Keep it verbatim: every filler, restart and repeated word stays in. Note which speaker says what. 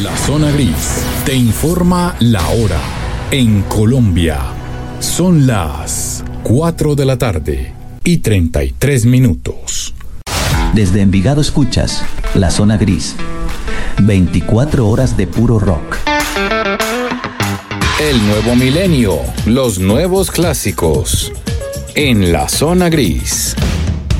Speaker 1: La Zona Gris te informa la hora. En Colombia son las cuatro de la tarde y treinta y tres minutos.
Speaker 2: Desde Envigado escuchas La Zona Gris. veinticuatro horas de puro rock.
Speaker 1: El nuevo milenio, los nuevos clásicos. En La Zona Gris.